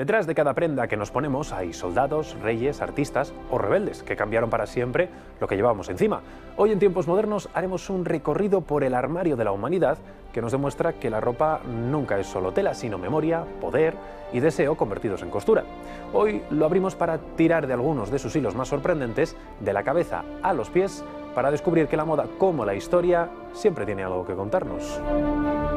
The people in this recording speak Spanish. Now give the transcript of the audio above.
Detrás de cada prenda que nos ponemos hay soldados, reyes, artistas o rebeldes que cambiaron para siempre lo que llevábamos encima. Hoy en tiempos modernos haremos un recorrido por el armario de la humanidad que nos demuestra que la ropa nunca es solo tela, sino memoria, poder y deseo convertidos en costura. Hoy lo abrimos para tirar de algunos de sus hilos más sorprendentes, de la cabeza a los pies, para descubrir que la moda, como la historia, siempre tiene algo que contarnos.